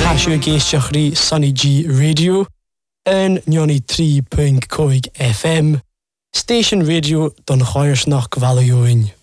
Táisiú géisteachrí Sunny G Radio an 93.5 FM, Station Radio don Choirsnach Gvalaiúin.